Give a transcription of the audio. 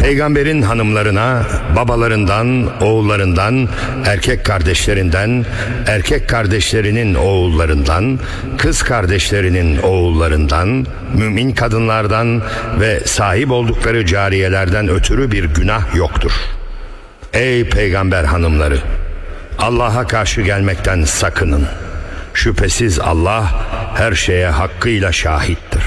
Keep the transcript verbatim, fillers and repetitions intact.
Peygamberin hanımlarına babalarından, oğullarından, erkek kardeşlerinden, erkek kardeşlerinin oğullarından, kız kardeşlerinin oğullarından, mümin kadınlardan ve sahip oldukları cariyelerden ötürü bir günah yoktur. Ey peygamber hanımları! Allah'a karşı gelmekten sakının. Şüphesiz Allah her şeye hakkıyla şahittir.